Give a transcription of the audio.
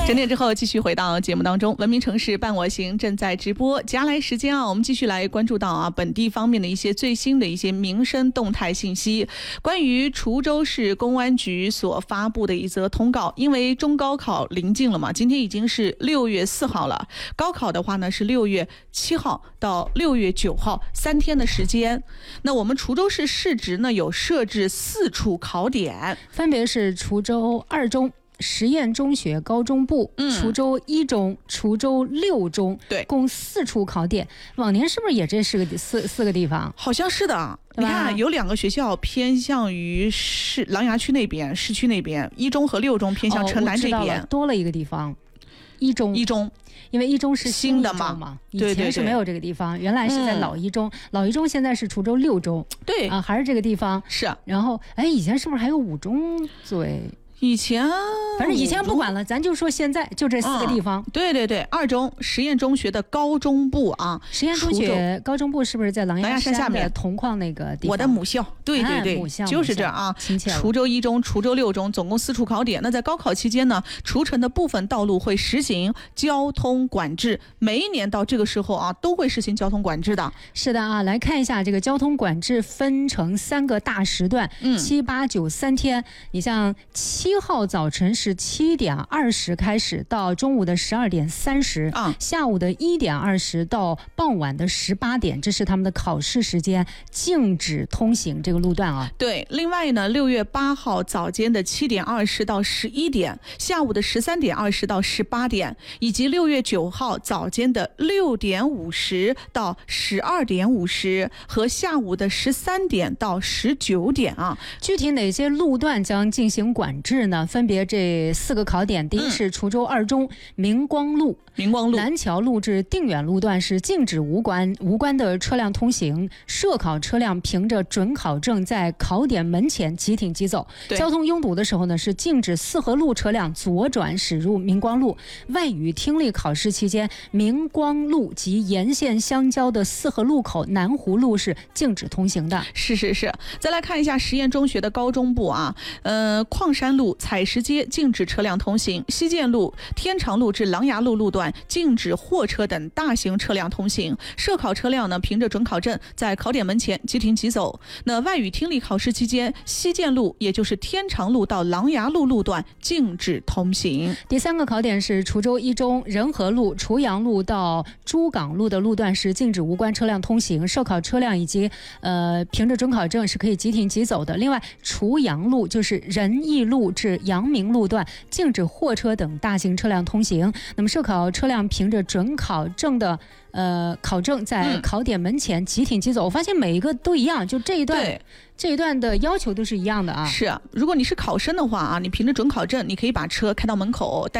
整点之后继续回到节目当中，文明城市伴我行正在直播。接下来时间我们继续来关注到本地方面的一些最新的一些民生动态信息。关于滁州市公安局所发布的一则通告，因为中高考临近了嘛，今天已经是6月4号了，高考的话呢是6月7号到6月9号3天的时间。那我们滁州市市直呢有设置4处考点， 分别是滁州2中、实验中学高中部、滁州1中、滁州6中， 对， 共4处考点。往年是不是也这四个地方？ 好像是的。你看，有2个学校偏向于琅琊区那边，市区那边，1中和6中偏向城南这边， 多了一个地方，一中，因为1中是新的嘛， 以前是没有这个地方，原来是在老1中，老1中现在是滁州6中， 对啊，还是这个地方是。 然后，以前是不是还有5中作为？ 以前反正以前不管了，咱就说现在就这4个地方。 对对对，2中实验中学的高中部啊， 实验中学高中部是不是在琅琊山下面铜矿那个地方？ 我的母校，对对对， 母校就是这啊。 滁州1中、滁州6中总共4处考点。那在高考期间呢，滁城的部分道路会实行交通管制，每一年到这个时候啊，都会实行交通管制的。 是的啊，来看一下这个交通管制分成3个大时段，7、8、9 3天。你像7号早晨是7点20开始到中午的12点30，下午的1点20到傍晚的18点，这是他们的考试时间，禁止通行这个路段啊。 对，另外呢，6月8号早间的7点20到11点，下午的13点20到18点，以及6月9号早间的6点50到12点50和下午的13点到19点啊。 具体哪些路段将进行管制呢？分别这4个考点，第一是滁州2中明光路、南桥路至定远路段是禁止无关的车辆通行，涉考车辆凭着准考证在考点门前即停即走。交通拥堵的时候呢，是禁止4合路车辆左转驶入明光路。外语听力考试期间，明光路及沿线相交的4合路口南湖路是禁止通行的。 是。再来看一下实验中学的高中部啊，矿山路、采石街禁止车辆通行，西涧路、天长路至琅琊路路段禁止货车等大型车辆通行，涉考车辆呢凭着准考证在考点门前即停即走。那外语听力考试期间，西涧路也就是天长路到琅琊路路段禁止通行。 第3个考点是滁州1中仁和路、滁阳路到珠港路的路段是禁止无关车辆通行，涉考车辆以及凭着准考证是可以即停即走的。另外，滁阳路就是仁义路至阳明路段禁止货车等大型车辆通行。那么涉考车辆凭着准考证的考证在考点门前即停即走。我发现每一个都一样，就这一段的要求都是一样的啊。 是，如果你是考生的话啊，你凭着准考证，你可以把车开到门口。